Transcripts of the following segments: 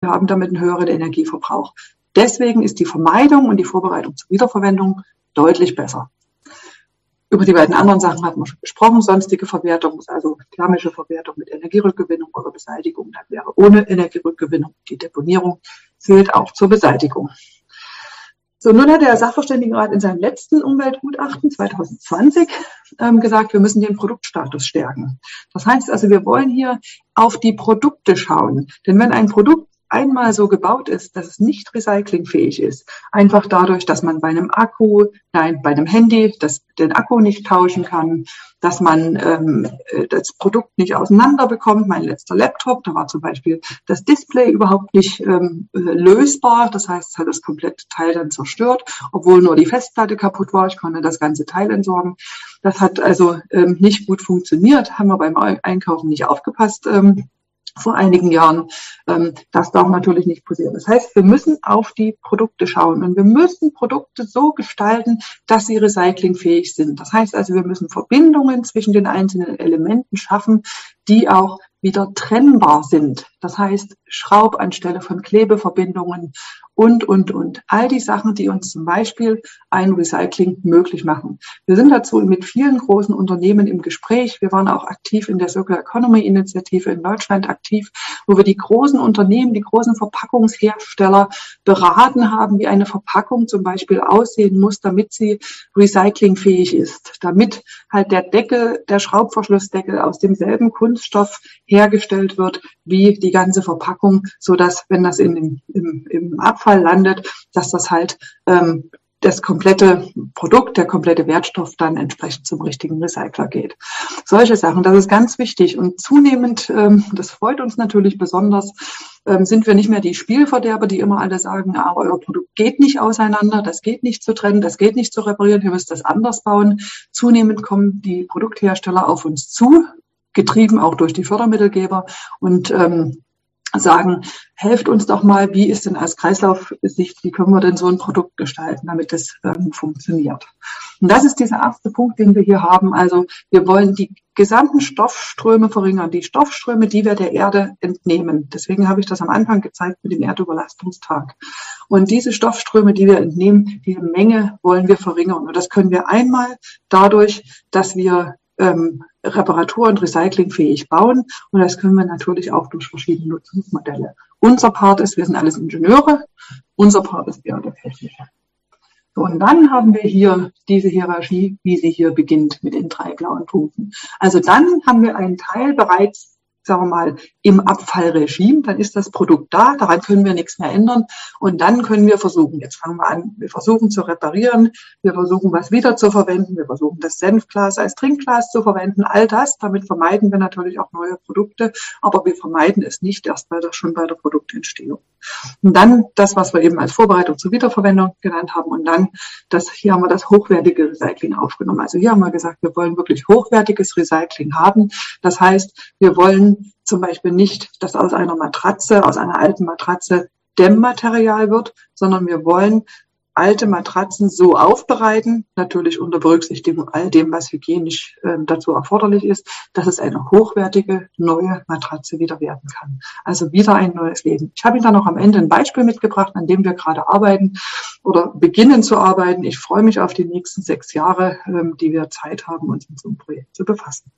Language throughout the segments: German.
Wir haben damit einen höheren Energieverbrauch. Deswegen ist die Vermeidung und die Vorbereitung zur Wiederverwendung deutlich besser. Über die beiden anderen Sachen hatten wir schon gesprochen. Sonstige Verwertung, also thermische Verwertung mit Energierückgewinnung oder Beseitigung. Dann wäre ohne Energierückgewinnung die Deponierung, zählt auch zur Beseitigung. So, nun hat der Sachverständigenrat in seinem letzten Umweltgutachten 2020 gesagt, wir müssen den Produktstatus stärken. Das heißt also, wir wollen hier auf die Produkte schauen. Denn wenn ein Produkt einmal so gebaut ist, dass es nicht recyclingfähig ist, einfach dadurch, dass man bei einem Handy den Akku nicht tauschen kann, dass man das Produkt nicht auseinander bekommt. Mein letzter Laptop, da war zum Beispiel das Display überhaupt nicht lösbar. Das heißt, es hat das komplette Teil dann zerstört, obwohl nur die Festplatte kaputt war. Ich konnte das ganze Teil entsorgen. Das hat also nicht gut funktioniert. Haben wir beim Einkaufen nicht aufgepasst. Vor einigen Jahren. Das darf natürlich nicht passieren. Das heißt, wir müssen auf die Produkte schauen und wir müssen Produkte so gestalten, dass sie recyclingfähig sind. Das heißt also, wir müssen Verbindungen zwischen den einzelnen Elementen schaffen, die auch wieder trennbar sind. Das heißt, Schraub anstelle von Klebeverbindungen und. All die Sachen, die uns zum Beispiel ein Recycling möglich machen. Wir sind dazu mit vielen großen Unternehmen im Gespräch. Wir waren auch aktiv in der Circular Economy Initiative in Deutschland aktiv, wo wir die großen Unternehmen, die großen Verpackungshersteller beraten haben, wie eine Verpackung zum Beispiel aussehen muss, damit sie recyclingfähig ist, damit halt der Schraubverschlussdeckel aus demselben Kunststoff hergestellt wird wie die ganze Verpackung, so dass, wenn das im Abfall landet, dass das halt das komplette Produkt, der komplette Wertstoff dann entsprechend zum richtigen Recycler geht. Solche Sachen, das ist ganz wichtig. Und zunehmend, das freut uns natürlich besonders, sind wir nicht mehr die Spielverderber, die immer alle sagen, euer Produkt geht nicht auseinander, das geht nicht zu trennen, das geht nicht zu reparieren, ihr müsst das anders bauen. Zunehmend kommen die Produkthersteller auf uns zu, getrieben auch durch die Fördermittelgeber und sagen, helft uns doch mal, wie ist denn aus Kreislaufsicht, wie können wir denn so ein Produkt gestalten, damit es funktioniert. Und das ist dieser erste Punkt, den wir hier haben. Also wir wollen die gesamten Stoffströme verringern, die Stoffströme, die wir der Erde entnehmen. Deswegen habe ich das am Anfang gezeigt mit dem Erdüberlastungstag. Und diese Stoffströme, die wir entnehmen, diese Menge wollen wir verringern. Und das können wir einmal dadurch, dass wir Reparatur- und Recyclingfähig bauen. Und das können wir natürlich auch durch verschiedene Nutzungsmodelle. Unser Part ist, wir sind alles Ingenieure, unser Part ist eher der technische. So, und dann haben wir hier diese Hierarchie, wie sie hier beginnt mit den 3 blauen Punkten. Also dann haben wir einen Teil bereits, sagen wir mal, im Abfallregime, dann ist das Produkt da, daran können wir nichts mehr ändern und dann können wir versuchen, jetzt fangen wir an, wir versuchen zu reparieren, wir versuchen was wieder zu verwenden, wir versuchen das Senfglas als Trinkglas zu verwenden, all das, damit vermeiden wir natürlich auch neue Produkte, aber wir vermeiden es nicht erst schon bei der Produktentstehung. Und dann das, was wir eben als Vorbereitung zur Wiederverwendung genannt haben und dann, hier haben wir das hochwertige Recycling aufgenommen. Also hier haben wir gesagt, wir wollen wirklich hochwertiges Recycling haben. Das heißt, wir wollen zum Beispiel nicht, dass aus einer alten Matratze Dämmmaterial wird, sondern wir wollen alte Matratzen so aufbereiten, natürlich unter Berücksichtigung all dem, was hygienisch dazu erforderlich ist, dass es eine hochwertige, neue Matratze wieder werden kann. Also wieder ein neues Leben. Ich habe Ihnen da noch am Ende ein Beispiel mitgebracht, an dem wir gerade arbeiten oder beginnen zu arbeiten. Ich freue mich auf die nächsten 6 Jahre, die wir Zeit haben, uns mit so einem Projekt zu befassen.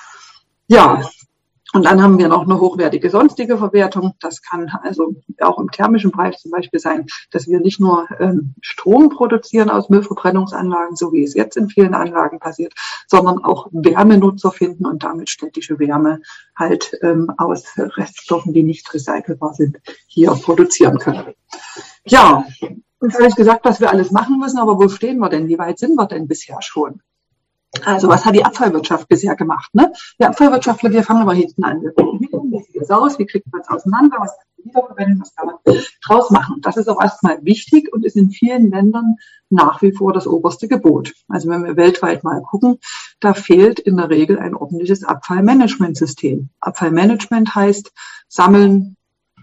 Ja. Und dann haben wir noch eine hochwertige sonstige Verwertung. Das kann also auch im thermischen Bereich zum Beispiel sein, dass wir nicht nur Strom produzieren aus Müllverbrennungsanlagen, so wie es jetzt in vielen Anlagen passiert, sondern auch Wärmenutzer finden und damit städtische Wärme halt aus Reststoffen, die nicht recycelbar sind, hier produzieren können. Ja, jetzt habe ich gesagt, dass wir alles machen müssen, aber wo stehen wir denn? Wie weit sind wir denn bisher schon? Also was hat die Abfallwirtschaft bisher gemacht? Ne? Die Abfallwirtschaftler, wir fangen aber hinten an. Wir gucken, wie sieht es aus, wie kriegt man es auseinander, was kann man wiederverwenden, was kann man draus machen. Das ist auch erstmal wichtig und ist in vielen Ländern nach wie vor das oberste Gebot. Also wenn wir weltweit mal gucken, da fehlt in der Regel ein ordentliches Abfallmanagementsystem. Abfallmanagement heißt sammeln,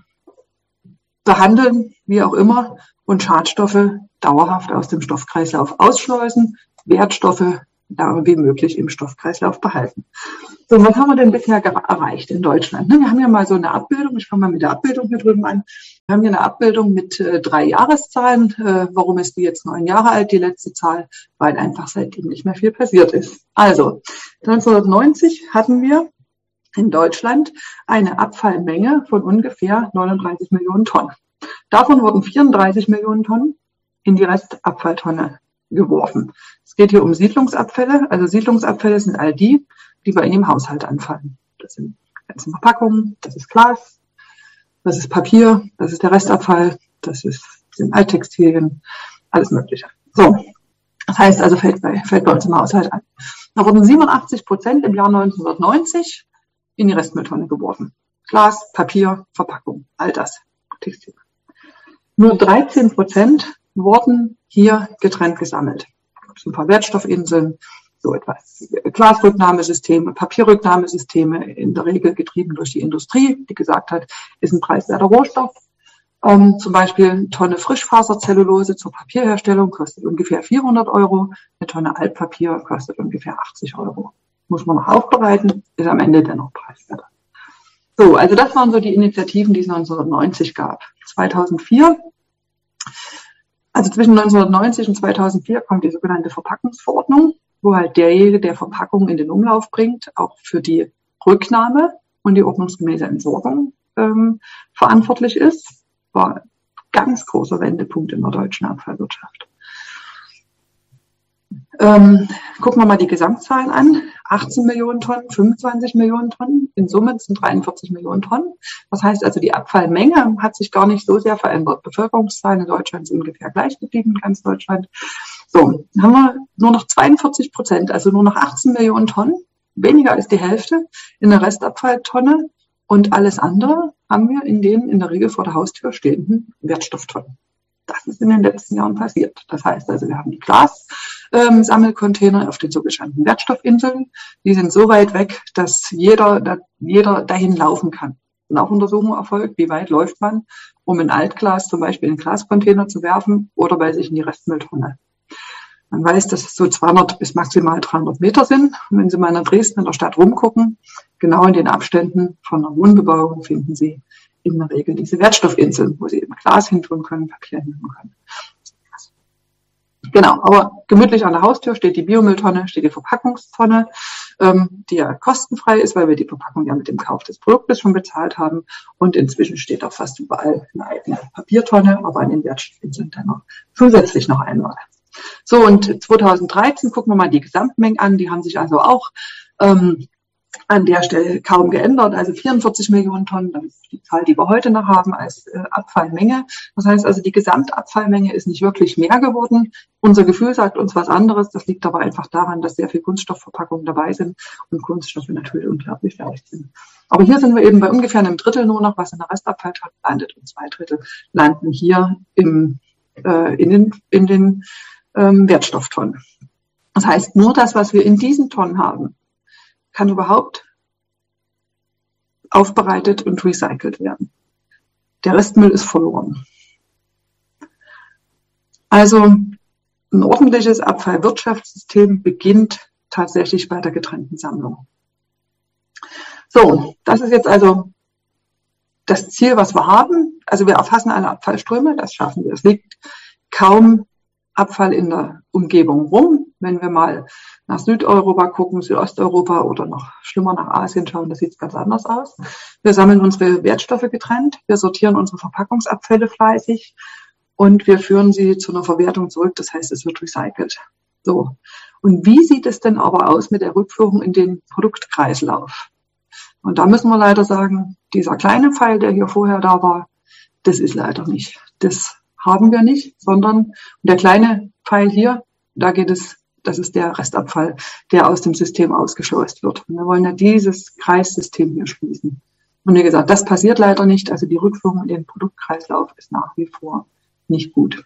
behandeln, wie auch immer, und Schadstoffe dauerhaft aus dem Stoffkreislauf ausschleusen, Wertstoffe wie möglich im Stoffkreislauf behalten. So, was haben wir denn bisher erreicht in Deutschland? Wir haben ja mal so eine Abbildung, ich fange mal mit der Abbildung hier drüben an. Wir haben hier eine Abbildung mit 3 Jahreszahlen. Warum ist die jetzt 9 Jahre alt, die letzte Zahl? Weil einfach seitdem nicht mehr viel passiert ist. Also, 1990 hatten wir in Deutschland eine Abfallmenge von ungefähr 39 Millionen Tonnen. Davon wurden 34 Millionen Tonnen in die Restabfalltonne geworfen. Es geht hier um Siedlungsabfälle. Also Siedlungsabfälle sind all die bei Ihnen im Haushalt anfallen. Das sind ganze Verpackungen, das ist Glas, das ist Papier, das ist der Restabfall, sind Alttextilien, alles Mögliche. So, das heißt also, fällt bei uns im Haushalt an. Da wurden 87% im Jahr 1990 in die Restmülltonne geworfen. Glas, Papier, Verpackung, all das, Textil. Nur 13% wurden hier getrennt gesammelt. Es sind ein paar Wertstoffinseln, so etwas. Glasrücknahmesysteme, Papierrücknahmesysteme, in der Regel getrieben durch die Industrie, die gesagt hat, ist ein preiswerter Rohstoff. Zum Beispiel eine Tonne Frischfaserzellulose zur Papierherstellung kostet ungefähr 400 €. Eine Tonne Altpapier kostet ungefähr 80 €. Muss man noch aufbereiten, ist am Ende dennoch preiswerter. So, also das waren so die Initiativen, die es 1990 gab. 2004, also zwischen 1990 und 2004 kommt die sogenannte Verpackungsverordnung, wo halt derjenige, der Verpackungen in den Umlauf bringt, auch für die Rücknahme und die ordnungsgemäße Entsorgung verantwortlich ist. War ein ganz großer Wendepunkt in der deutschen Abfallwirtschaft. Gucken wir mal die Gesamtzahlen an. 18 Millionen Tonnen, 25 Millionen Tonnen. In Summe sind 43 Millionen Tonnen. Das heißt also, die Abfallmenge hat sich gar nicht so sehr verändert. Bevölkerungszahlen in Deutschland sind ungefähr gleich geblieben, in ganz Deutschland. So, dann haben wir nur noch 42%, also nur noch 18 Millionen Tonnen, weniger als die Hälfte in der Restabfalltonne. Und alles andere haben wir in den in der Regel vor der Haustür stehenden Wertstofftonnen. Das ist in den letzten Jahren passiert. Das heißt also, wir haben die Glas-Sammelcontainer auf den sogenannten Wertstoffinseln. Die sind so weit weg, dass jeder dahin laufen kann. Eine Untersuchung erfolgt, wie weit läuft man, um ein Altglas zum Beispiel in einen Glascontainer zu werfen oder bei sich in die Restmülltonne. Man weiß, dass es so 200 bis maximal 300 Meter sind. Und wenn Sie mal in Dresden in der Stadt rumgucken, genau in den Abständen von der Wohnbebauung finden Sie in der Regel diese Wertstoffinseln, wo Sie eben Glas hintun können, Papier hintun können. Genau, aber gemütlich an der Haustür steht die Biomülltonne, steht die Verpackungstonne, die ja kostenfrei ist, weil wir die Verpackung ja mit dem Kauf des Produktes schon bezahlt haben. Und inzwischen steht auch fast überall eine eigene Papiertonne, aber an den Wertstoffinseln dann noch zusätzlich noch einmal. So, und 2013 gucken wir mal die Gesamtmengen an. Die haben sich also auch an der Stelle kaum geändert. Also 44 Millionen Tonnen, das ist die Zahl, die wir heute noch haben als Abfallmenge. Das heißt also, die Gesamtabfallmenge ist nicht wirklich mehr geworden. Unser Gefühl sagt uns was anderes. Das liegt aber einfach daran, dass sehr viele Kunststoffverpackungen dabei sind und Kunststoffe natürlich unglaublich leicht sind. Aber hier sind wir eben bei ungefähr einem Drittel nur noch, was in der Restabfalltonne landet, und 2 Drittel landen hier in den Wertstofftonnen. Das heißt, nur das, was wir in diesen Tonnen haben, kann überhaupt aufbereitet und recycelt werden. Der Restmüll ist verloren. Also ein ordentliches Abfallwirtschaftssystem beginnt tatsächlich bei der getrennten Sammlung. So, das ist jetzt also das Ziel, was wir haben. Also wir erfassen alle Abfallströme, das schaffen wir. Es liegt kaum Abfall in der Umgebung rum. Wenn wir mal nach Südeuropa gucken, Südosteuropa oder noch schlimmer nach Asien schauen, da sieht es ganz anders aus. Wir sammeln unsere Wertstoffe getrennt, wir sortieren unsere Verpackungsabfälle fleißig und wir führen sie zu einer Verwertung zurück. Das heißt, es wird recycelt. So. Und wie sieht es denn aber aus mit der Rückführung in den Produktkreislauf? Und da müssen wir leider sagen, dieser kleine Pfeil, der hier vorher da war, das ist leider nicht. Das haben wir nicht, sondern der kleine Pfeil hier, da geht es, das ist der Restabfall, der aus dem System ausgeschleust wird. Und wir wollen ja dieses Kreissystem hier schließen. Und wie gesagt, das passiert leider nicht. Also die Rückführung in den Produktkreislauf ist nach wie vor nicht gut.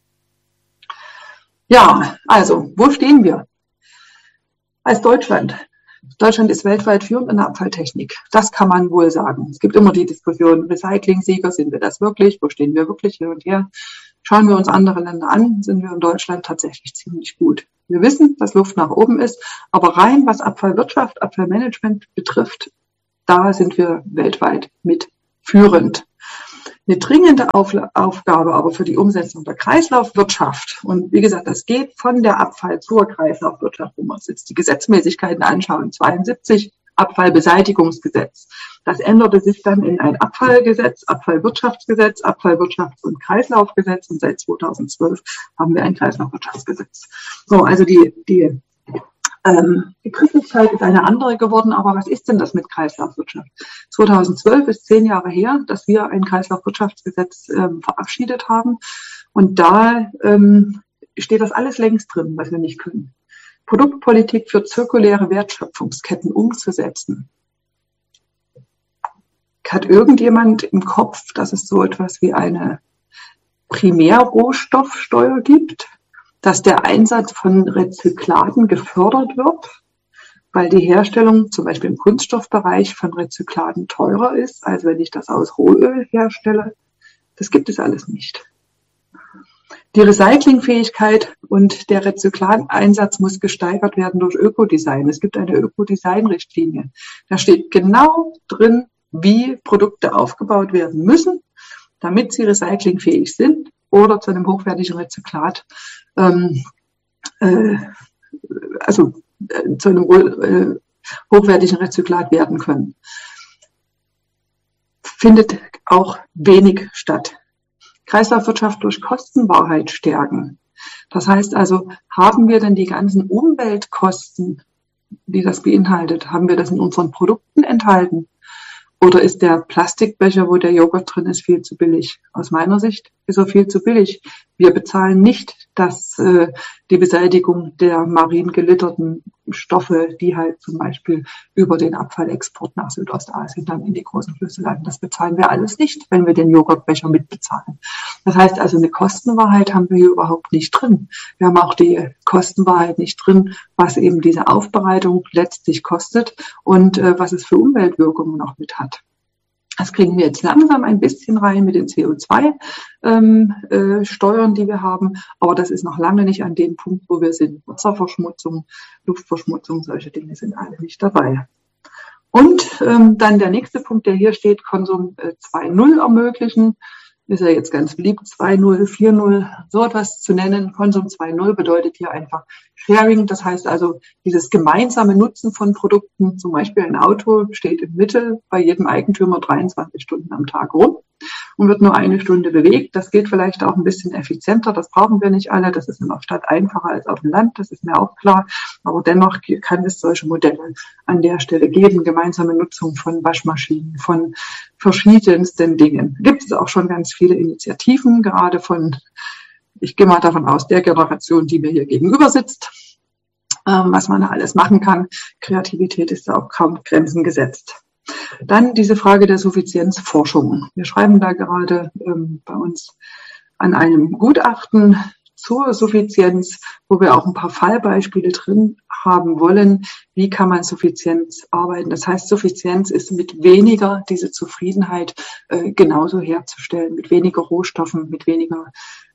Ja, also, wo stehen wir? Als Deutschland. Deutschland ist weltweit führend in der Abfalltechnik. Das kann man wohl sagen. Es gibt immer die Diskussion, Recycling-Sieger, sind wir das wirklich? Wo stehen wir wirklich hin und her? Schauen wir uns andere Länder an, sind wir in Deutschland tatsächlich ziemlich gut. Wir wissen, dass Luft nach oben ist, aber rein was Abfallwirtschaft, Abfallmanagement betrifft, da sind wir weltweit mitführend. Eine dringende Aufgabe aber für die Umsetzung der Kreislaufwirtschaft, und wie gesagt, das geht von der Abfall zur Kreislaufwirtschaft, wo wir uns jetzt die Gesetzmäßigkeiten anschauen, 72 Abfallbeseitigungsgesetz. Das änderte sich dann in ein Abfallgesetz, Abfallwirtschaftsgesetz, Abfallwirtschafts- und Kreislaufgesetz, und seit 2012 haben wir ein Kreislaufwirtschaftsgesetz. So, also die Begrifflichkeit ist eine andere geworden, aber was ist denn das mit Kreislaufwirtschaft? 2012 ist 10 Jahre her, dass wir ein Kreislaufwirtschaftsgesetz verabschiedet haben, und da steht das alles längst drin, was wir nicht können. Produktpolitik für zirkuläre Wertschöpfungsketten umzusetzen. Hat irgendjemand im Kopf, dass es so etwas wie eine Primärrohstoffsteuer gibt, dass der Einsatz von Rezyklaten gefördert wird, weil die Herstellung zum Beispiel im Kunststoffbereich von Rezyklaten teurer ist, als wenn ich das aus Rohöl herstelle? Das gibt es alles nicht. Die Recyclingfähigkeit und der Rezyklateinsatz muss gesteigert werden durch Ökodesign. Es gibt eine Ökodesign-Richtlinie. Da steht genau drin, wie Produkte aufgebaut werden müssen, damit sie recyclingfähig sind oder zu einem hochwertigen Rezyklat, zu einem hochwertigen Rezyklat werden können. Findet auch wenig statt. Kreislaufwirtschaft durch Kostenwahrheit stärken. Das heißt also, haben wir denn die ganzen Umweltkosten, die das beinhaltet, haben wir das in unseren Produkten enthalten? Oder ist der Plastikbecher, wo der Joghurt drin ist, viel zu billig? Aus meiner Sicht ist er viel zu billig. Wir bezahlen nicht die Beseitigung der marin gelitterten Stoffe, die halt zum Beispiel über den Abfallexport nach Südostasien dann in die großen Flüsse landen. Das bezahlen wir alles nicht, wenn wir den Joghurtbecher mitbezahlen. Das heißt also, eine Kostenwahrheit haben wir hier überhaupt nicht drin. Wir haben auch die Kostenwahrheit nicht drin, was eben diese Aufbereitung letztlich kostet und was es für Umweltwirkungen noch mit hat. Das kriegen wir jetzt langsam ein bisschen rein mit den CO2-Steuern, die wir haben. Aber das ist noch lange nicht an dem Punkt, wo wir sind. Wasserverschmutzung, Luftverschmutzung, solche Dinge sind alle nicht dabei. Und dann der nächste Punkt, der hier steht, Konsum 2.0 ermöglichen. Ist ja jetzt ganz beliebt, 2.0, 4.0, so etwas zu nennen. Konsum 2.0 bedeutet hier einfach Sharing. Das heißt also, dieses gemeinsame Nutzen von Produkten, zum Beispiel ein Auto, steht im Mittel bei jedem Eigentümer 23 Stunden am Tag rum und wird nur 1 Stunde bewegt. Das geht vielleicht auch ein bisschen effizienter. Das brauchen wir nicht alle. Das ist in der Stadt einfacher als auf dem Land. Das ist mir auch klar. Aber dennoch kann es solche Modelle an der Stelle geben. Gemeinsame Nutzung von Waschmaschinen, von verschiedensten Dingen. Gibt es auch schon ganz viele Initiativen, gerade von, ich gehe mal davon aus, der Generation, die mir hier gegenüber sitzt, was man da alles machen kann. Kreativität ist da auch kaum Grenzen gesetzt. Dann diese Frage der Suffizienzforschung. Wir schreiben da gerade bei uns an einem Gutachten zur Suffizienz, wo wir auch ein paar Fallbeispiele drin haben wollen. Wie kann man Suffizienz arbeiten? Das heißt, Suffizienz ist mit weniger diese Zufriedenheit genauso herzustellen, mit weniger Rohstoffen, mit weniger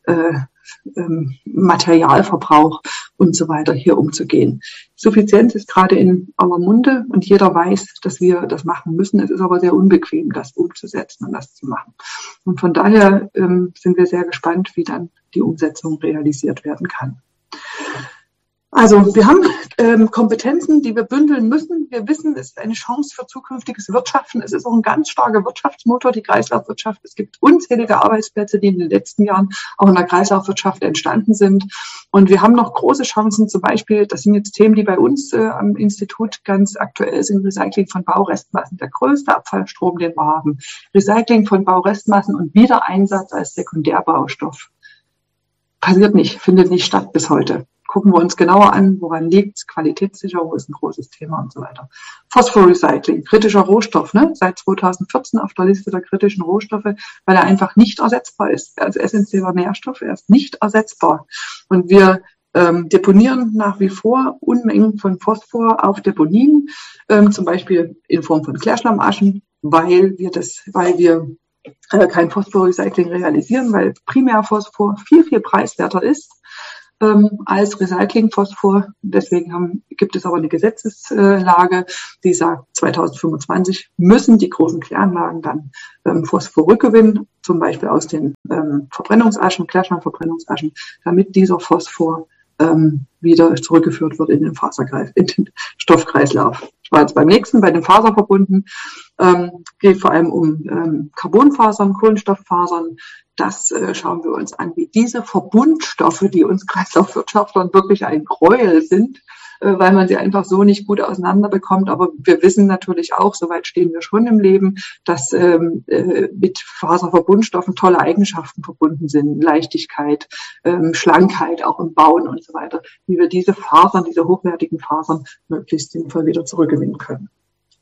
Materialverbrauch und so weiter hier umzugehen. Suffizienz ist gerade in aller Munde und jeder weiß, dass wir das machen müssen. Es ist aber sehr unbequem, das umzusetzen und das zu machen. Und von daher sind wir sehr gespannt, wie dann die Umsetzung realisiert werden kann. Also wir haben Kompetenzen, die wir bündeln müssen. Wir wissen, es ist eine Chance für zukünftiges Wirtschaften. Es ist auch ein ganz starker Wirtschaftsmotor, die Kreislaufwirtschaft. Es gibt unzählige Arbeitsplätze, die in den letzten Jahren auch in der Kreislaufwirtschaft entstanden sind. Und wir haben noch große Chancen, zum Beispiel, das sind jetzt Themen, die bei uns am Institut ganz aktuell sind, Recycling von Baurestmassen, der größte Abfallstrom, den wir haben. Recycling von Baurestmassen und Wiedereinsatz als Sekundärbaustoff. Passiert nicht, findet nicht statt bis heute. Gucken wir uns genauer an, woran liegt. Qualitätssicherung ist ein großes Thema und so weiter. Phosphorrecycling, kritischer Rohstoff, ne? Seit 2014 auf der Liste der kritischen Rohstoffe, weil er einfach nicht ersetzbar ist. Als essentieller Nährstoff, er ist nicht ersetzbar. Und wir deponieren nach wie vor Unmengen von Phosphor auf Deponien, zum Beispiel in Form von Klärschlammaschen, weil wir kein Phosphorrecycling realisieren, weil Primärphosphor viel, viel preiswerter ist als Recyclingphosphor. Deswegen gibt es aber eine Gesetzeslage, die sagt, 2025 müssen die großen Kläranlagen dann Phosphor rückgewinnen, zum Beispiel aus den Verbrennungsaschen, Klärschlammverbrennungsaschen, damit dieser Phosphor wieder zurückgeführt wird in den Stoffkreislauf. Ich war jetzt beim nächsten, bei den Faserverbunden, geht vor allem um Carbonfasern, Kohlenstofffasern. Das schauen wir uns an, wie diese Verbundstoffe, die uns Kreislaufwirtschaftlern wirklich ein Gräuel sind, weil man sie einfach so nicht gut auseinander bekommt. Aber wir wissen natürlich auch, soweit stehen wir schon im Leben, dass mit Faserverbundstoffen tolle Eigenschaften verbunden sind. Leichtigkeit, Schlankheit auch im Bauen und so weiter. Wie wir diese Fasern, diese hochwertigen Fasern möglichst sinnvoll wieder zurückgewinnen können.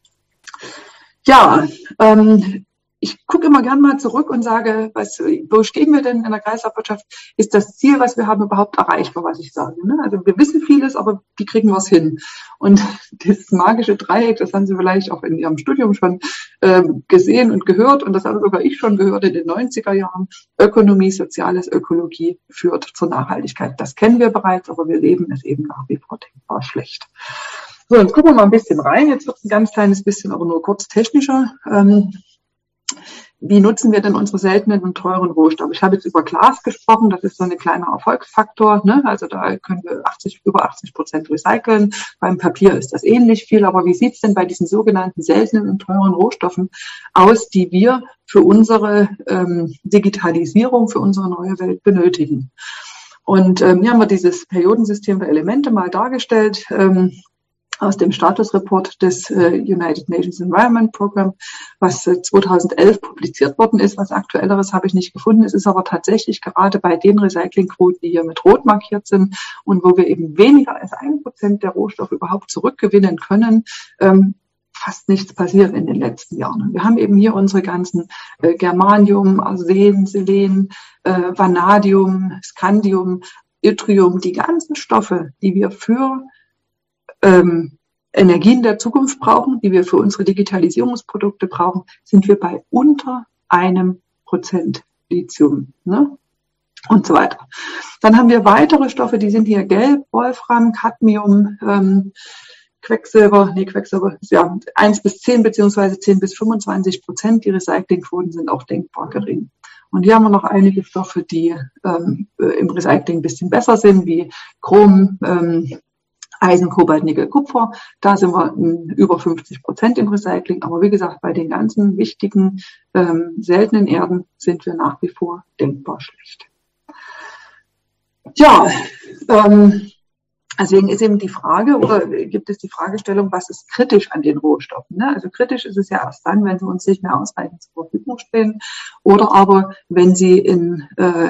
Ja, ich gucke immer gern mal zurück und sage, wo stehen wir denn in der Kreislaufwirtschaft? Ist das Ziel, was wir haben, überhaupt erreichbar, was ich sage? Ne? Also wir wissen vieles, aber wie kriegen wir es hin? Und das magische Dreieck, das haben Sie vielleicht auch in Ihrem Studium schon gesehen und gehört, und das habe sogar ich schon gehört in den 90er Jahren. Ökonomie, Soziales, Ökologie führt zur Nachhaltigkeit. Das kennen wir bereits, aber wir leben es eben nach wie vor denkbar schlecht. So, jetzt gucken wir mal ein bisschen rein. Jetzt wird es ein ganz kleines bisschen, aber nur kurz technischer. Wie nutzen wir denn unsere seltenen und teuren Rohstoffe? Ich habe jetzt über Glas gesprochen, das ist so ein kleiner Erfolgsfaktor, ne? Also da können wir über 80% recyceln. Beim Papier ist das ähnlich viel, aber wie sieht es denn bei diesen sogenannten seltenen und teuren Rohstoffen aus, die wir für unsere Digitalisierung, für unsere neue Welt benötigen? Und hier haben wir dieses Periodensystem der Elemente mal dargestellt, aus dem Statusreport des United Nations Environment Program, was 2011 publiziert worden ist. Was Aktuelleres habe ich nicht gefunden. Es ist aber tatsächlich gerade bei den Recyclingquoten, die hier mit rot markiert sind und wo wir eben weniger als 1% der Rohstoffe überhaupt zurückgewinnen können, fast nichts passiert in den letzten Jahren. Wir haben eben hier unsere ganzen Germanium, Arsen, Selen, Vanadium, Scandium, Yttrium, die ganzen Stoffe, die wir für Energien der Zukunft brauchen, die wir für unsere Digitalisierungsprodukte brauchen, sind wir bei unter 1% Lithium, ne? Und so weiter. Dann haben wir weitere Stoffe, die sind hier gelb, Wolfram, Cadmium, Quecksilber, ja, 1 bis 10 beziehungsweise 10 bis 25%. Die Recyclingquoten sind auch denkbar gering. Und hier haben wir noch einige Stoffe, die im Recycling ein bisschen besser sind, wie Chrom, Eisen, Kobalt, Nickel, Kupfer. Da sind wir über 50% im Recycling. Aber wie gesagt, bei den ganzen wichtigen, seltenen Erden sind wir nach wie vor denkbar schlecht. Ja, deswegen ist eben die Frage, oder gibt es die Fragestellung, was ist kritisch an den Rohstoffen? Ne? Also kritisch ist es ja erst dann, wenn sie uns nicht mehr ausreichend zur Verfügung stehen oder aber wenn sie in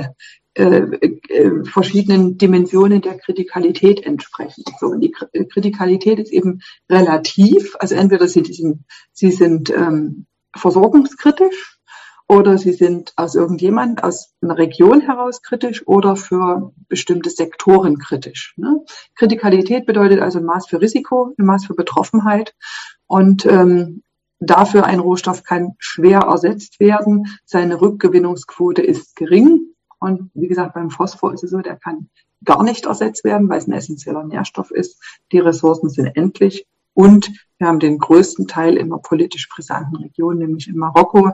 verschiedenen Dimensionen der Kritikalität entsprechen. So, und die Kritikalität ist eben relativ, also entweder sie sind versorgungskritisch oder sie sind aus einer Region heraus kritisch oder für bestimmte Sektoren kritisch. Ne? Kritikalität bedeutet also ein Maß für Risiko, ein Maß für Betroffenheit und dafür ein Rohstoff kann schwer ersetzt werden. Seine Rückgewinnungsquote ist gering. Und wie gesagt, beim Phosphor ist es so, der kann gar nicht ersetzt werden, weil es ein essentieller Nährstoff ist. Die Ressourcen sind endlich und wir haben den größten Teil in einer politisch brisanten Region, nämlich in Marokko,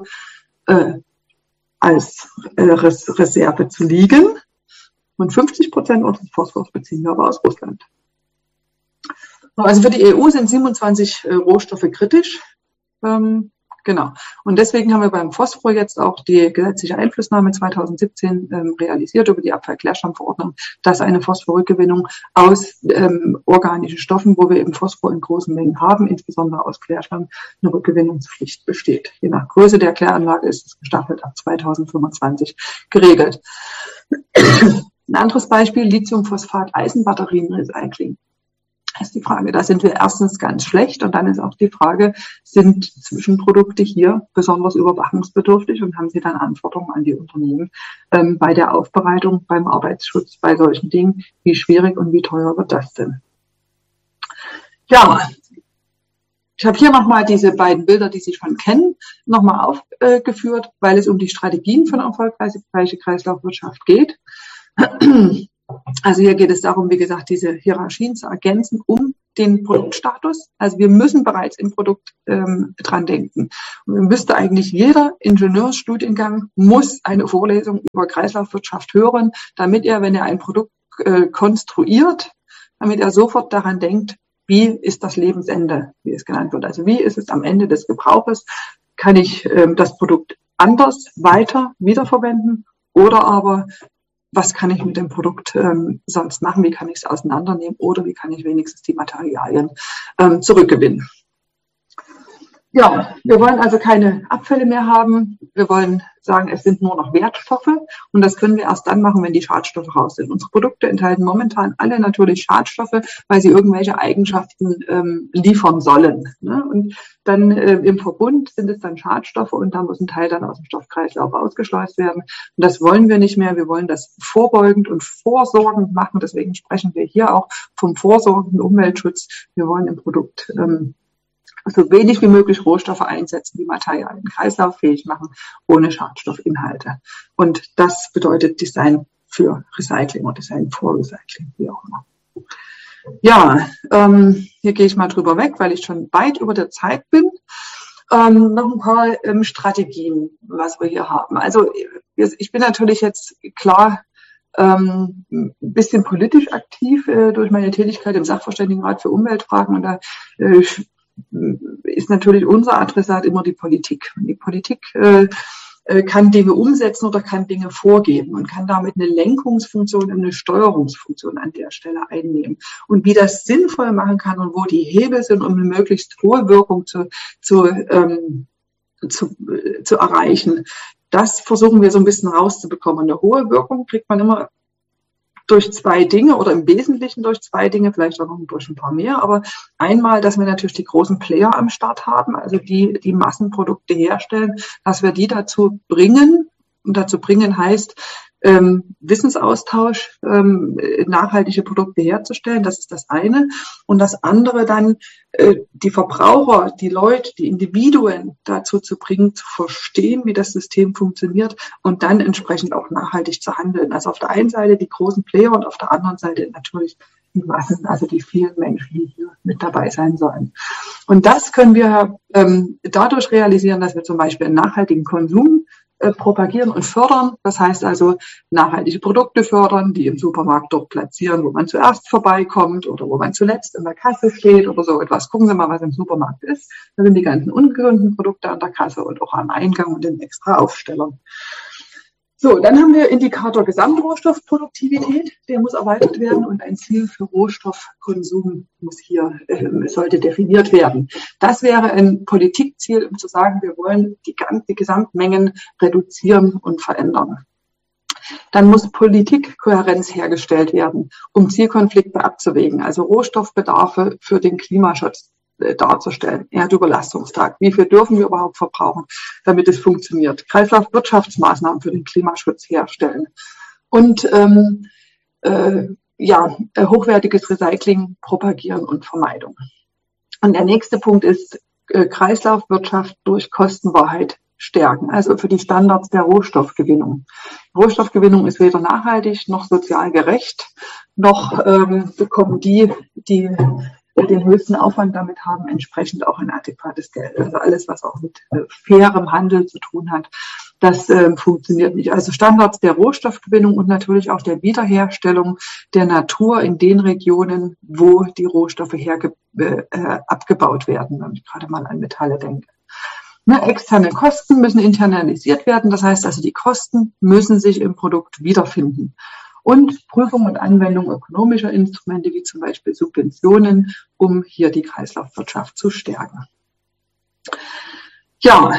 als Reserve zu liegen. Und 50% unseres Phosphors beziehen wir aber aus Russland. Also für die EU sind 27 Rohstoffe kritisch. Genau. Und deswegen haben wir beim Phosphor jetzt auch die gesetzliche Einflussnahme 2017 realisiert über die Abfallklärschlammverordnung, dass eine Phosphorrückgewinnung aus organischen Stoffen, wo wir eben Phosphor in großen Mengen haben, insbesondere aus Klärschlamm, eine Rückgewinnungspflicht besteht. Je nach Größe der Kläranlage ist es gestaffelt ab 2025 geregelt. Ein anderes Beispiel, Lithiumphosphat-Eisenbatterien-Recycling. Das ist die Frage. Da sind wir erstens ganz schlecht und dann ist auch die Frage, sind Zwischenprodukte hier besonders überwachungsbedürftig und haben sie dann Anforderungen an die Unternehmen bei der Aufbereitung, beim Arbeitsschutz, bei solchen Dingen? Wie schwierig und wie teuer wird das denn? Ja, ich habe hier nochmal diese beiden Bilder, die Sie schon kennen, nochmal aufgeführt, weil es um die Strategien für eine erfolgreiche Kreislaufwirtschaft geht. Also hier geht es darum, wie gesagt, diese Hierarchien zu ergänzen um den Produktstatus. Also wir müssen bereits im Produkt dran denken. Und müsste eigentlich jeder Ingenieursstudiengang muss eine Vorlesung über Kreislaufwirtschaft hören, damit er, wenn er ein Produkt konstruiert, damit er sofort daran denkt, wie ist das Lebensende, wie es genannt wird. Also wie ist es am Ende des Gebrauches? Kann ich das Produkt anders weiter wiederverwenden oder aber was kann ich mit dem Produkt sonst machen, wie kann ich es auseinandernehmen oder wie kann ich wenigstens die Materialien zurückgewinnen. Ja, wir wollen also keine Abfälle mehr haben. Wir wollen sagen, es sind nur noch Wertstoffe und das können wir erst dann machen, wenn die Schadstoffe raus sind. Unsere Produkte enthalten momentan alle natürlich Schadstoffe, weil sie irgendwelche Eigenschaften liefern sollen. Ne? Und dann im Verbund sind es dann Schadstoffe und da muss ein Teil dann aus dem Stoffkreislauf ausgeschleust werden. Und das wollen wir nicht mehr. Wir wollen das vorbeugend und vorsorgend machen. Deswegen sprechen wir hier auch vom vorsorgenden Umweltschutz. Wir wollen im Produkt so wenig wie möglich Rohstoffe einsetzen, die Materialien kreislauffähig machen, ohne Schadstoffinhalte. Und das bedeutet Design für Recycling oder Design for Recycling, wie auch immer. Ja, hier gehe ich mal drüber weg, weil ich schon weit über der Zeit bin. Noch ein paar Strategien, was wir hier haben. Also ich bin natürlich jetzt klar ein bisschen politisch aktiv durch meine Tätigkeit im Sachverständigenrat für Umweltfragen und da ist natürlich unser Adressat immer die Politik. Die Politik kann Dinge umsetzen oder kann Dinge vorgeben und kann damit eine Lenkungsfunktion und eine Steuerungsfunktion an der Stelle einnehmen. Und wie das sinnvoll machen kann und wo die Hebel sind, um eine möglichst hohe Wirkung zu erreichen, das versuchen wir so ein bisschen rauszubekommen. Eine hohe Wirkung kriegt man immer durch zwei Dinge oder im Wesentlichen durch zwei Dinge, vielleicht auch noch durch ein paar mehr. Aber einmal, dass wir natürlich die großen Player am Start haben, also die Massenprodukte herstellen, dass wir die dazu bringen, und dazu bringen heißt, Wissensaustausch, nachhaltige Produkte herzustellen, das ist das eine. Und das andere dann, die Verbraucher, die Leute, die Individuen dazu zu bringen, zu verstehen, wie das System funktioniert und dann entsprechend auch nachhaltig zu handeln. Also auf der einen Seite die großen Player und auf der anderen Seite natürlich die Massen, also die vielen Menschen, die hier mit dabei sein sollen. Und das können wir dadurch realisieren, dass wir zum Beispiel einen nachhaltigen Konsum propagieren und fördern. Das heißt also nachhaltige Produkte fördern, die im Supermarkt dort platzieren, wo man zuerst vorbeikommt oder wo man zuletzt in der Kasse steht oder so etwas. Gucken Sie mal, was im Supermarkt ist. Da sind die ganzen ungesunden Produkte an der Kasse und auch am Eingang und in extra Aufstellern. So, dann haben wir Indikator Gesamtrohstoffproduktivität, der muss erweitert werden und ein Ziel für Rohstoffkonsum sollte definiert werden. Das wäre ein Politikziel, um zu sagen, wir wollen die Gesamtmengen reduzieren und verändern. Dann muss Politikkohärenz hergestellt werden, um Zielkonflikte abzuwägen, also Rohstoffbedarfe für den Klimaschutz darzustellen. Erdüberlastungstag. Wie viel dürfen wir überhaupt verbrauchen, damit es funktioniert? Kreislaufwirtschaftsmaßnahmen für den Klimaschutz herstellen. Und hochwertiges Recycling propagieren und Vermeidung. Und der nächste Punkt ist Kreislaufwirtschaft durch Kostenwahrheit stärken, also für die Standards der Rohstoffgewinnung. Rohstoffgewinnung ist weder nachhaltig noch sozial gerecht, noch bekommen die den höchsten Aufwand damit haben, entsprechend auch ein adäquates Geld. Also alles, was auch mit fairem Handel zu tun hat, das funktioniert nicht. Also Standards der Rohstoffgewinnung und natürlich auch der Wiederherstellung der Natur in den Regionen, wo die Rohstoffe abgebaut werden, wenn ich gerade mal an Metalle denke. Externe Kosten müssen internalisiert werden. Das heißt also, die Kosten müssen sich im Produkt wiederfinden. Und Prüfung und Anwendung ökonomischer Instrumente, wie zum Beispiel Subventionen, um hier die Kreislaufwirtschaft zu stärken. Ja,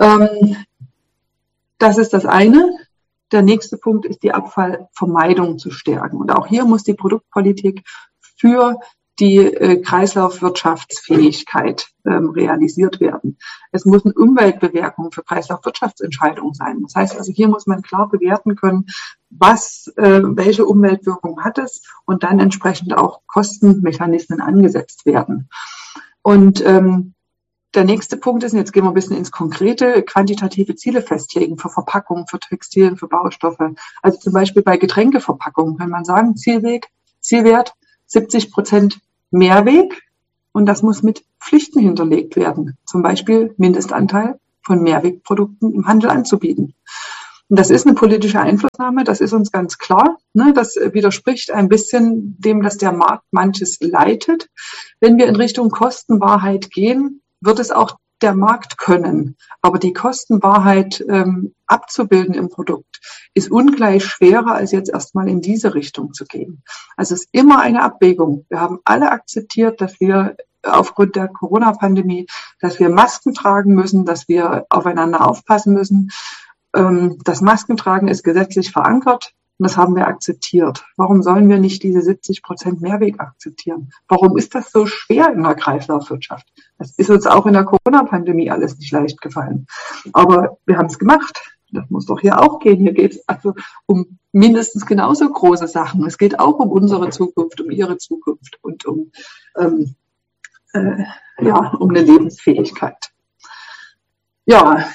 das ist das eine. Der nächste Punkt ist die Abfallvermeidung zu stärken. Und auch hier muss die Produktpolitik für die Kreislaufwirtschaftsfähigkeit realisiert werden. Es muss eine Umweltbewertung für Kreislaufwirtschaftsentscheidungen sein. Das heißt also, hier muss man klar bewerten können, welche Umweltwirkung hat es und dann entsprechend auch Kostenmechanismen angesetzt werden. Und der nächste Punkt ist, und jetzt gehen wir ein bisschen ins Konkrete, quantitative Ziele festlegen für Verpackungen, für Textilien, für Baustoffe. Also zum Beispiel bei Getränkeverpackungen kann man sagen, Zielwert 70% Mehrweg, und das muss mit Pflichten hinterlegt werden. Zum Beispiel Mindestanteil von Mehrwegprodukten im Handel anzubieten. Und das ist eine politische Einflussnahme, das ist uns ganz klar. Das widerspricht ein bisschen dem, dass der Markt manches leitet. Wenn wir in Richtung Kostenwahrheit gehen, wird es auch der Markt können. Aber die Kostenwahrheit abzubilden im Produkt ist ungleich schwerer, als jetzt erstmal in diese Richtung zu gehen. Also es ist immer eine Abwägung. Wir haben alle akzeptiert, dass wir aufgrund der Corona-Pandemie, dass wir Masken tragen müssen, dass wir aufeinander aufpassen müssen. Das Maskentragen ist gesetzlich verankert und das haben wir akzeptiert. Warum sollen wir nicht diese 70% Mehrweg akzeptieren? Warum ist das so schwer in der Kreislaufwirtschaft? Das ist uns auch in der Corona-Pandemie alles nicht leicht gefallen. Aber wir haben es gemacht. Das muss doch hier auch gehen. Hier geht es also um mindestens genauso große Sachen. Es geht auch um unsere Zukunft, um Ihre Zukunft und um eine Lebensfähigkeit. Ja,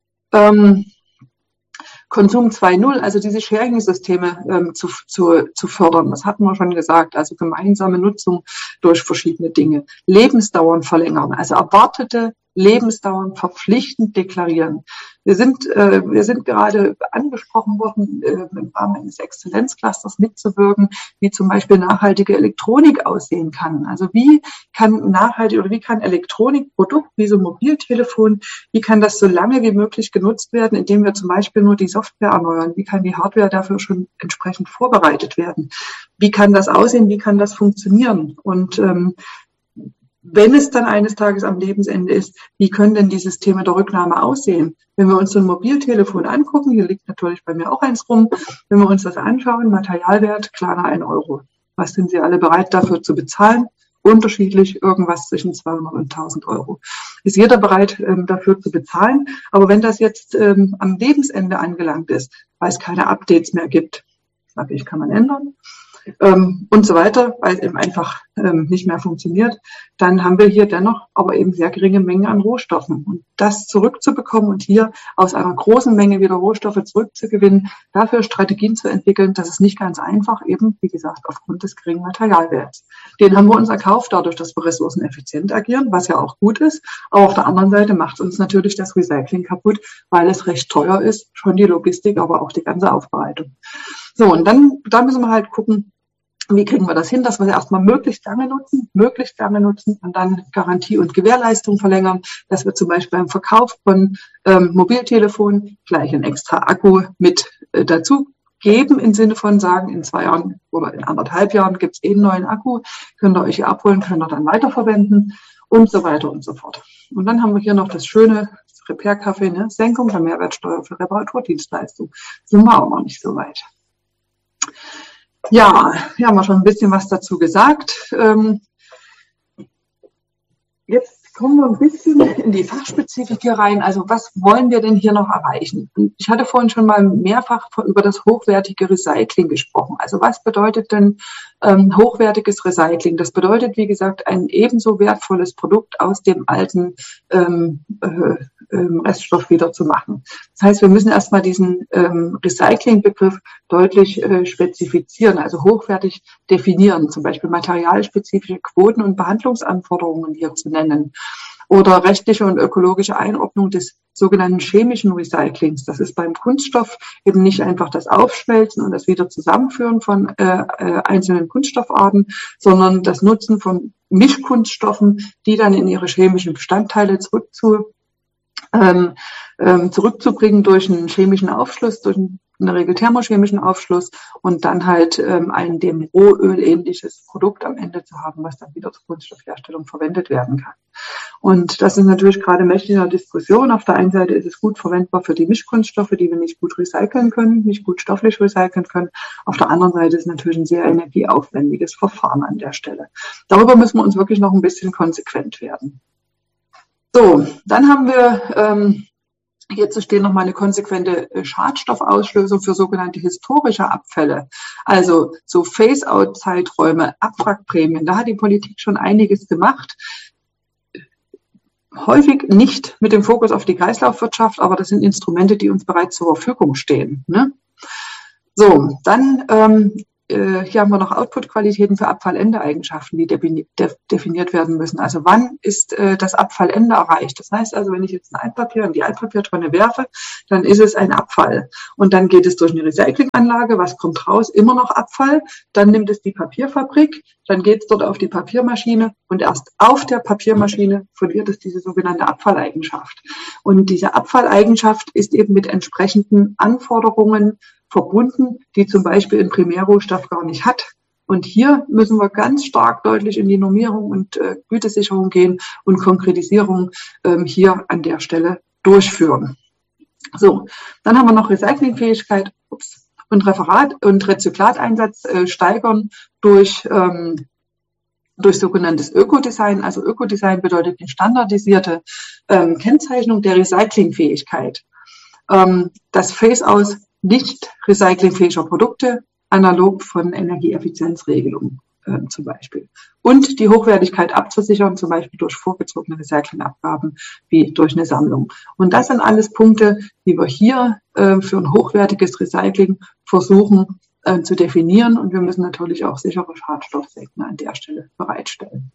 Konsum 2.0, also diese Sharing-Systeme zu fördern, das hatten wir schon gesagt, also gemeinsame Nutzung durch verschiedene Dinge, Lebensdauern verlängern, also erwartete Lebensdauern verpflichtend deklarieren. Wir sind gerade angesprochen worden, im Rahmen eines Exzellenzclusters mitzuwirken, wie zum Beispiel nachhaltige Elektronik aussehen kann. Also wie kann Elektronikprodukt wie so ein Mobiltelefon, wie kann das so lange wie möglich genutzt werden, indem wir zum Beispiel nur die Software erneuern? Wie kann die Hardware dafür schon entsprechend vorbereitet werden? Wie kann das aussehen? Wie kann das funktionieren? Und wenn es dann eines Tages am Lebensende ist, wie können denn die Systeme der Rücknahme aussehen? Wenn wir uns so ein Mobiltelefon angucken, hier liegt natürlich bei mir auch eins rum, wenn wir uns das anschauen, Materialwert, kleiner 1 Euro. Was sind Sie alle bereit dafür zu bezahlen? Unterschiedlich, irgendwas zwischen 200 und 1.000 Euro. Ist jeder bereit dafür zu bezahlen? Aber wenn das jetzt am Lebensende angelangt ist, weil es keine Updates mehr gibt, sage ich, kann man ändern, und so weiter, weil es eben einfach nicht mehr funktioniert, dann haben wir hier dennoch aber eben sehr geringe Mengen an Rohstoffen. Und das zurückzubekommen und hier aus einer großen Menge wieder Rohstoffe zurückzugewinnen, dafür Strategien zu entwickeln, das ist nicht ganz einfach, eben, wie gesagt, aufgrund des geringen Materialwerts. Den haben wir uns erkauft, dadurch, dass wir ressourceneffizient agieren, was ja auch gut ist. Aber auf der anderen Seite macht uns natürlich das Recycling kaputt, weil es recht teuer ist, schon die Logistik, aber auch die ganze Aufbereitung. So, und da müssen wir halt gucken, wie kriegen wir das hin, dass wir erstmal möglichst lange nutzen und dann Garantie und Gewährleistung verlängern, dass wir zum Beispiel beim Verkauf von Mobiltelefon gleich einen extra Akku mit dazu geben, im Sinne von sagen, in 2 Jahren oder in 1,5 Jahren gibt es einen neuen Akku, könnt ihr euch hier abholen, könnt ihr dann weiterverwenden und so weiter und so fort. Und dann haben wir hier noch das schöne Repair-Café, ne? Senkung der Mehrwertsteuer für Reparaturdienstleistungen. Sind wir auch noch nicht so weit. Ja, hier haben wir schon ein bisschen was dazu gesagt. Jetzt kommen wir ein bisschen in die Fachspezifik hier rein. Also was wollen wir denn hier noch erreichen? Und ich hatte vorhin schon mal mehrfach über das hochwertige Recycling gesprochen. Also was bedeutet denn hochwertiges Recycling? Das bedeutet, wie gesagt, ein ebenso wertvolles Produkt aus dem alten Reststoff wieder zu machen. Das heißt, wir müssen erstmal diesen Recycling-Begriff deutlich spezifizieren, also hochwertig definieren, zum Beispiel materialspezifische Quoten und Behandlungsanforderungen hier zu nennen. Oder rechtliche und ökologische Einordnung des sogenannten chemischen Recyclings. Das ist beim Kunststoff eben nicht einfach das Aufschmelzen und das wieder Zusammenführen von einzelnen Kunststoffarten, sondern das Nutzen von Mischkunststoffen, die dann in ihre chemischen Bestandteile zurückzubringen durch einen chemischen Aufschluss, durch in der Regel thermochemischen Aufschluss und dann halt ein dem Rohöl ähnliches Produkt am Ende zu haben, was dann wieder zur Kunststoffherstellung verwendet werden kann. Und das ist natürlich gerade mächtig in der Diskussion. Auf der einen Seite ist es gut verwendbar für die Mischkunststoffe, die wir nicht gut recyceln können, nicht gut stofflich recyceln können. Auf der anderen Seite ist es natürlich ein sehr energieaufwendiges Verfahren an der Stelle. Darüber müssen wir uns wirklich noch ein bisschen konsequent werden. So, dann haben wir hier zu stehen nochmal eine konsequente Schadstoffauslösung für sogenannte historische Abfälle. Also so Phase-out-Zeiträume, Abwrackprämien. Da hat die Politik schon einiges gemacht. häufig nicht mit dem Fokus auf die Kreislaufwirtschaft, aber das sind Instrumente, die uns bereits zur Verfügung stehen. Ne? So, dann hier haben wir noch Output-Qualitäten für Abfallendeeigenschaften, die definiert werden müssen. Also wann ist das Abfallende erreicht? Das heißt also, wenn ich jetzt ein Altpapier in die Altpapiertonne werfe, dann ist es ein Abfall. Und dann geht es durch eine Recyclinganlage, was kommt raus? Immer noch Abfall. Dann nimmt es die Papierfabrik, dann geht es dort auf die Papiermaschine und erst auf der Papiermaschine verliert es diese sogenannte Abfalleigenschaft. Und diese Abfalleigenschaft ist eben mit entsprechenden Anforderungen verbunden, die zum Beispiel ein Primärrohstoff gar nicht hat. Und hier müssen wir ganz stark deutlich in die Normierung und Gütesicherung gehen und Konkretisierung hier an der Stelle durchführen. So, dann haben wir noch Recyclingfähigkeit und Rezyklateinsatz steigern durch sogenanntes Ökodesign. Also Ökodesign bedeutet eine standardisierte Kennzeichnung der Recyclingfähigkeit. Das Phase-out nicht recyclingfähiger Produkte, analog von Energieeffizienzregelungen zum Beispiel. Und die Hochwertigkeit abzusichern, zum Beispiel durch vorgezogene Recyclingabgaben wie durch eine Sammlung. Und das sind alles Punkte, die wir hier für ein hochwertiges Recycling versuchen zu definieren. Und wir müssen natürlich auch sichere Schadstoffsenken an der Stelle bereitstellen.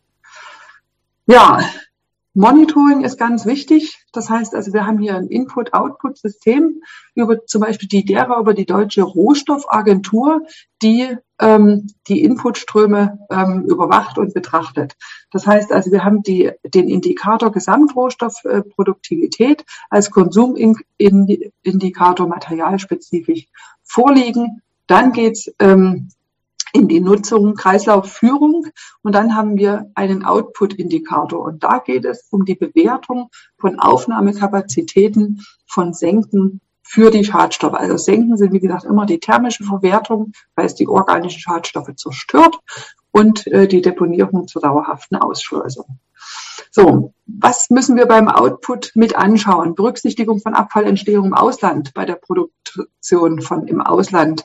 Ja, Monitoring ist ganz wichtig. Das heißt also, wir haben hier ein Input-Output-System über zum Beispiel über die Deutsche Rohstoffagentur, die die Inputströme überwacht und betrachtet. Das heißt also, wir haben den Indikator Gesamtrohstoffproduktivität als Konsumindikator materialspezifisch vorliegen. Dann geht's in die Nutzung, Kreislaufführung und dann haben wir einen Output-Indikator und da geht es um die Bewertung von Aufnahmekapazitäten von Senken für die Schadstoffe. Also Senken sind, wie gesagt, immer die thermische Verwertung, weil es die organischen Schadstoffe zerstört und die Deponierung zur dauerhaften Ausschleusung. So, was müssen wir beim Output mit anschauen? Berücksichtigung von Abfallentstehung im Ausland, bei der Produktion von im Ausland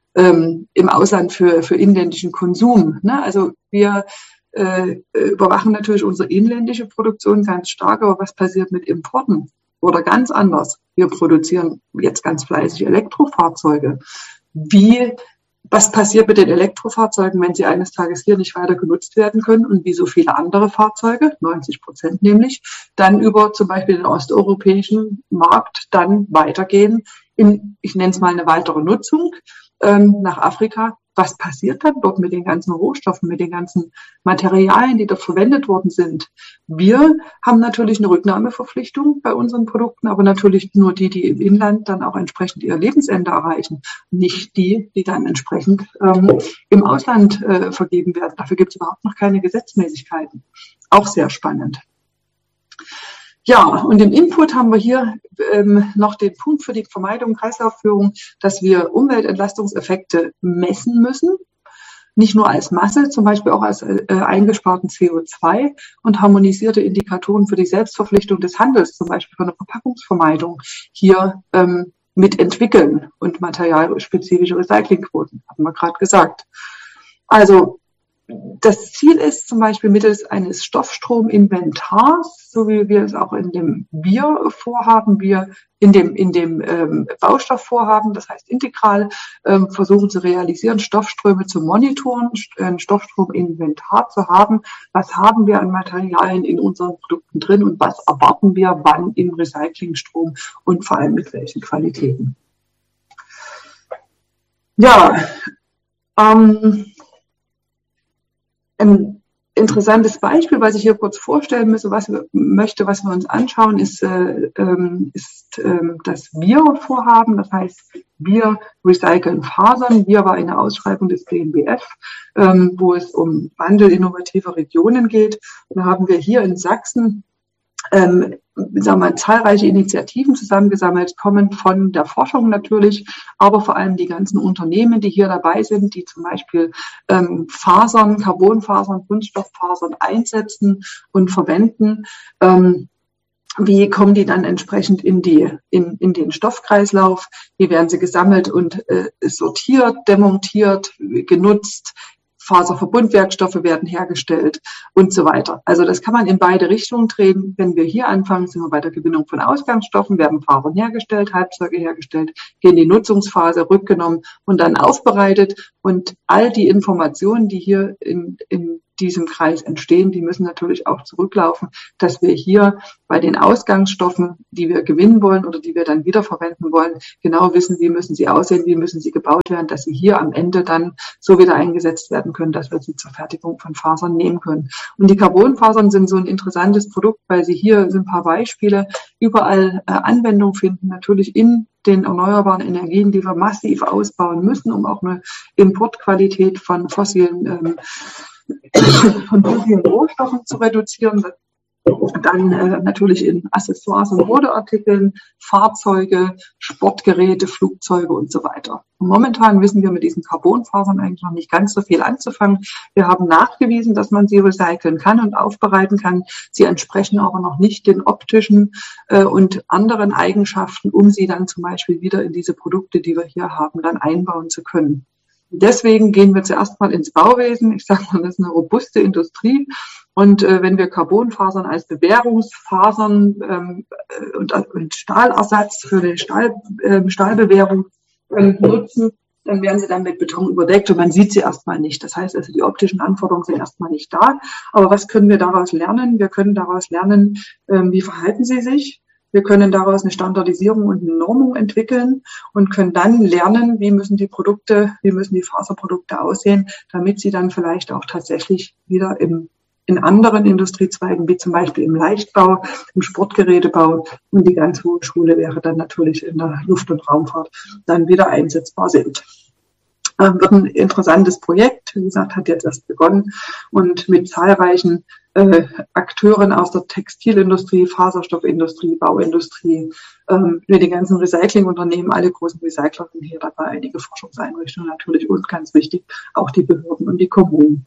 für inländischen Konsum. Ne? Also wir überwachen natürlich unsere inländische Produktion ganz stark, aber was passiert mit Importen? Oder ganz anders, wir produzieren jetzt ganz fleißig Elektrofahrzeuge. Was passiert mit den Elektrofahrzeugen, wenn sie eines Tages hier nicht weiter genutzt werden können und wie so viele andere Fahrzeuge, 90% nämlich, dann über zum Beispiel den osteuropäischen Markt dann weitergehen ich nenne es mal eine weitere Nutzung, nach Afrika. Was passiert dann dort mit den ganzen Rohstoffen, mit den ganzen Materialien, die dort verwendet worden sind? Wir haben natürlich eine Rücknahmeverpflichtung bei unseren Produkten, aber natürlich nur die im Inland dann auch entsprechend ihr Lebensende erreichen, nicht die dann entsprechend im Ausland vergeben werden. Dafür gibt es überhaupt noch keine Gesetzmäßigkeiten. Auch sehr spannend. Ja, und im Input haben wir hier noch den Punkt für die Vermeidung Kreislaufführung, dass wir Umweltentlastungseffekte messen müssen, nicht nur als Masse, zum Beispiel auch als eingesparten CO2 und harmonisierte Indikatoren für die Selbstverpflichtung des Handels, zum Beispiel für eine Verpackungsvermeidung, hier mitentwickeln und materialspezifische Recyclingquoten, hatten wir gerade gesagt. Also das Ziel ist zum Beispiel mittels eines Stoffstrominventars, so wie wir es auch in dem Wir-Vorhaben, in dem Baustoffvorhaben, das heißt integral, versuchen zu realisieren, Stoffströme zu monitoren, ein Stoffstrominventar zu haben. Was haben wir an Materialien in unseren Produkten drin und was erwarten wir wann im Recyclingstrom und vor allem mit welchen Qualitäten? Ja, ein interessantes Beispiel, was ich hier kurz vorstellen möchte, was wir uns anschauen, ist das Wir-Vorhaben. Das heißt, wir recyceln Fasern. Wir war eine Ausschreibung des BMBF, wo es um Wandel innovativer Regionen geht. Und da haben wir hier in Sachsen zahlreiche Initiativen zusammengesammelt, kommen von der Forschung natürlich, aber vor allem die ganzen Unternehmen, die hier dabei sind, die zum Beispiel Fasern, Carbonfasern, Kunststofffasern einsetzen und verwenden. Wie kommen die dann entsprechend in den Stoffkreislauf? Wie werden sie gesammelt und sortiert, demontiert, genutzt? Faserverbundwerkstoffe werden hergestellt und so weiter. Also das kann man in beide Richtungen drehen. Wenn wir hier anfangen, sind wir bei der Gewinnung von Ausgangsstoffen, werden Fasern hergestellt, Halbzeuge hergestellt, gehen in die Nutzungsphase, rückgenommen und dann aufbereitet. Und all die Informationen, die hier in diesem Kreis entstehen, die müssen natürlich auch zurücklaufen, dass wir hier bei den Ausgangsstoffen, die wir gewinnen wollen oder die wir dann wiederverwenden wollen, genau wissen, wie müssen sie aussehen, wie müssen sie gebaut werden, dass sie hier am Ende dann so wieder eingesetzt werden können, dass wir sie zur Fertigung von Fasern nehmen können. Und die Carbonfasern sind so ein interessantes Produkt, weil sie hier sind ein paar Beispiele, überall Anwendung finden, natürlich in den erneuerbaren Energien, die wir massiv ausbauen müssen, um auch eine Importqualität von fossilen Rohstoffen zu reduzieren. Dann natürlich in Accessoires und Modeartikeln, Fahrzeuge, Sportgeräte, Flugzeuge und so weiter. Und momentan wissen wir mit diesen Carbonfasern eigentlich noch nicht ganz so viel anzufangen. Wir haben nachgewiesen, dass man sie recyceln kann und aufbereiten kann. Sie entsprechen aber noch nicht den optischen und anderen Eigenschaften, um sie dann zum Beispiel wieder in diese Produkte, die wir hier haben, dann einbauen zu können. Deswegen gehen wir zuerst mal ins Bauwesen. Ich sage mal, das ist eine robuste Industrie. Und wenn wir Carbonfasern als Bewährungsfasern und Stahlersatz für die Stahlbewährung nutzen, dann werden sie dann mit Beton überdeckt und man sieht sie erstmal nicht. Das heißt also, die optischen Anforderungen sind erstmal nicht da. Aber was können wir daraus lernen? Wir können daraus lernen, wie verhalten sie sich. Wir können daraus eine Standardisierung und eine Normung entwickeln und können dann lernen, wie müssen die Faserprodukte aussehen, damit sie dann vielleicht auch tatsächlich wieder in anderen Industriezweigen, wie zum Beispiel im Leichtbau, im Sportgerätebau und die ganz hohe Schule wäre dann natürlich in der Luft- und Raumfahrt, dann wieder einsetzbar sind. Wird ein interessantes Projekt, wie gesagt, hat jetzt erst begonnen und mit zahlreichen Akteuren aus der Textilindustrie, Faserstoffindustrie, Bauindustrie, mit den ganzen Recyclingunternehmen, alle großen Recycler sind hier dabei, einige Forschungseinrichtungen natürlich und ganz wichtig, auch die Behörden und die Kommunen.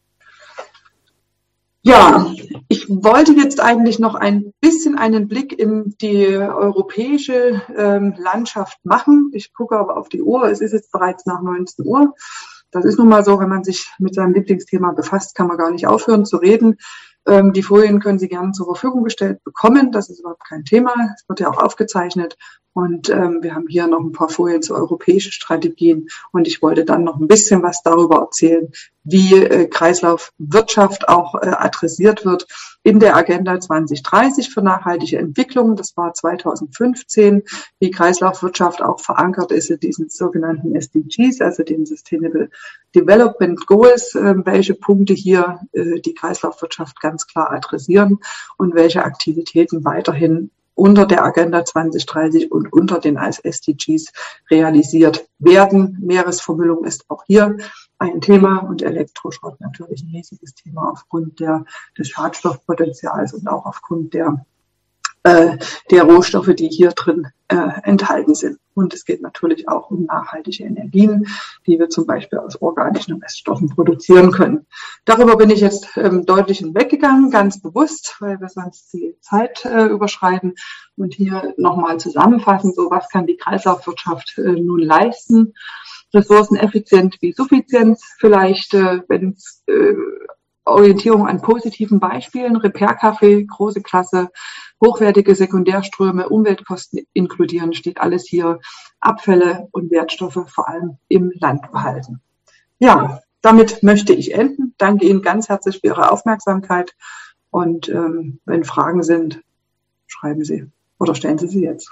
Ja, ich wollte jetzt eigentlich noch ein bisschen einen Blick in die europäische Landschaft machen. Ich gucke aber auf die Uhr, es ist jetzt bereits nach 19 Uhr. Das ist nun mal so, wenn man sich mit seinem Lieblingsthema befasst, kann man gar nicht aufhören zu reden. Die Folien können Sie gerne zur Verfügung gestellt bekommen. Das ist überhaupt kein Thema. Es wird ja auch aufgezeichnet. Und wir haben hier noch ein paar Folien zu europäischen Strategien. Und ich wollte dann noch ein bisschen was darüber erzählen, wie Kreislaufwirtschaft auch adressiert wird in der Agenda 2030 für nachhaltige Entwicklung. Das war 2015, wie Kreislaufwirtschaft auch verankert ist in diesen sogenannten SDGs, also den Sustainable Development Goals, welche Punkte hier die Kreislaufwirtschaft ganz klar adressieren und welche Aktivitäten weiterhin unter der Agenda 2030 und unter den als SDGs realisiert werden. Meeresvermüllung ist auch hier ein Thema und Elektroschrott natürlich ein riesiges Thema aufgrund des Schadstoffpotenzials und auch aufgrund der Rohstoffe, die hier drin enthalten sind. Und es geht natürlich auch um nachhaltige Energien, die wir zum Beispiel aus organischen Reststoffen produzieren können. Darüber bin ich jetzt deutlich hinweggegangen, ganz bewusst, weil wir sonst die Zeit überschreiten. Und hier nochmal zusammenfassen, so was kann die Kreislaufwirtschaft nun leisten? Ressourceneffizient wie Suffizienz, vielleicht wenn Orientierung an positiven Beispielen, Repair-Café, große Klasse, hochwertige Sekundärströme, Umweltkosten inkludieren, steht alles hier, Abfälle und Wertstoffe vor allem im Land behalten. Ja, damit möchte ich enden. Danke Ihnen ganz herzlich für Ihre Aufmerksamkeit und wenn Fragen sind, schreiben Sie oder stellen Sie jetzt.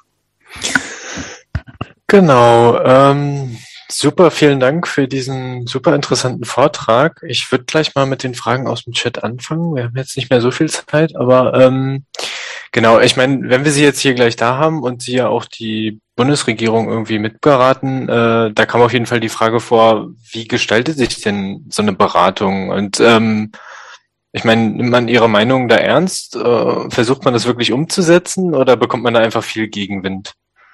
Genau, super, vielen Dank für diesen super interessanten Vortrag. Ich würde gleich mal mit den Fragen aus dem Chat anfangen. Wir haben jetzt nicht mehr so viel Zeit, aber genau, ich meine, wenn wir Sie jetzt hier gleich da haben und Sie ja auch die Bundesregierung irgendwie mitberaten, da kam auf jeden Fall die Frage vor, wie gestaltet sich denn so eine Beratung? Und ich meine, nimmt man Ihre Meinung da ernst? Versucht man das wirklich umzusetzen oder bekommt man da einfach viel Gegenwind?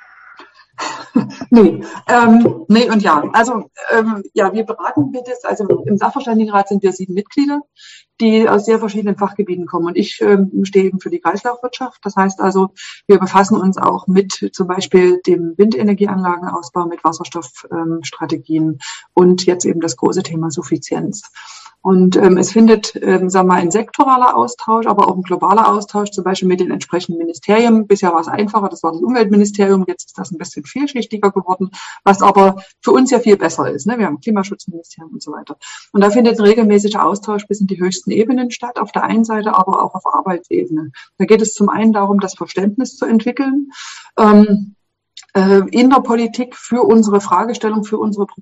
Nee, nee und ja. Also ja, wie beraten wir das? Also im Sachverständigenrat sind wir 7 Mitglieder. die aus sehr verschiedenen Fachgebieten kommen. Und ich stehe eben für die Kreislaufwirtschaft. Das heißt also, wir befassen uns auch mit zum Beispiel dem Windenergieanlagenausbau, mit Wasserstoffstrategien und jetzt eben das große Thema Suffizienz. Und es findet, sagen wir mal, ein sektoraler Austausch, aber auch ein globaler Austausch, zum Beispiel mit den entsprechenden Ministerien. Bisher war es einfacher, das war das Umweltministerium, jetzt ist das ein bisschen vielschichtiger geworden, was aber für uns ja viel besser ist. Ne? Wir haben ein Klimaschutzministerium und so weiter. Und da findet ein regelmäßiger Austausch bis in die höchsten Ebenen statt, auf der einen Seite, aber auch auf Arbeitsebene. Da geht es zum einen darum, das Verständnis zu entwickeln, in der Politik für unsere Fragestellung, für unsere